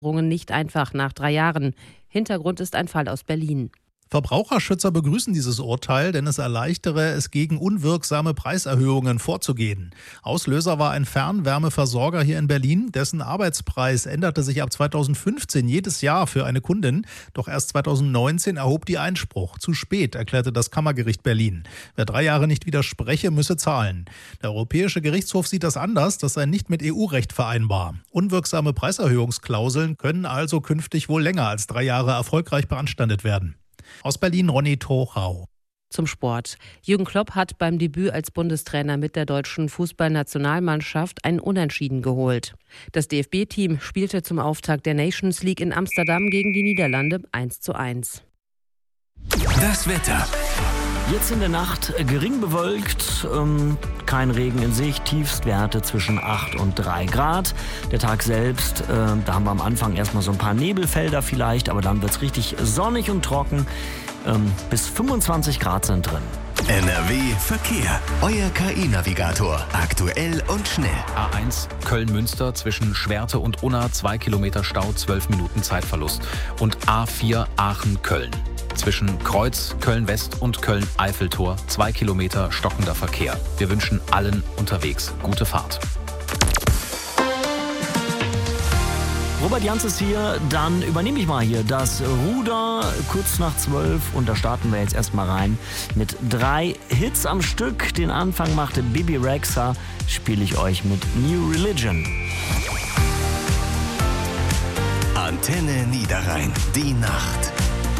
Nicht einfach nach 3 Jahren. Hintergrund ist ein Fall aus Berlin. Verbraucherschützer begrüßen dieses Urteil, denn es erleichtere es, gegen unwirksame Preiserhöhungen vorzugehen. Auslöser war ein Fernwärmeversorger hier in Berlin. Dessen Arbeitspreis änderte sich ab 2015 jedes Jahr für eine Kundin. Doch erst 2019 erhob die Einspruch. Zu spät, erklärte das Kammergericht Berlin. Wer 3 Jahre nicht widerspreche, müsse zahlen. Der Europäische Gerichtshof sieht das anders. Das sei nicht mit EU-Recht vereinbar. Unwirksame Preiserhöhungsklauseln können also künftig wohl länger als 3 Jahre erfolgreich beanstandet werden. Aus Berlin Ronny Tochau. Zum Sport. Jürgen Klopp hat beim Debüt als Bundestrainer mit der deutschen Fußballnationalmannschaft ein Unentschieden geholt. Das DFB-Team spielte zum Auftakt der Nations League in Amsterdam gegen die Niederlande 1:1. Das Wetter. Jetzt in der Nacht gering bewölkt, kein Regen in Sicht, Tiefstwerte zwischen 8 und 3 Grad. Der Tag selbst, da haben wir am Anfang erstmal so ein paar Nebelfelder vielleicht, aber dann wird es richtig sonnig und trocken. Bis 25 Grad sind drin. NRW Verkehr. Euer KI-Navigator. Aktuell und schnell. A1 Köln-Münster zwischen Schwerte und Unna 2 Kilometer Stau, 12 Minuten Zeitverlust. Und A4 Aachen-Köln. Zwischen Kreuz, Köln-West und Köln-Eiffeltor 2 Kilometer stockender Verkehr. Wir wünschen allen unterwegs gute Fahrt. Robert Jans ist hier, dann übernehme ich mal hier das Ruder kurz nach 12 und da starten wir jetzt erstmal rein mit 3 Hits am Stück. Den Anfang machte Bibi Rexha, spiele ich euch mit New Religion. Antenne Niederrhein, die Nacht.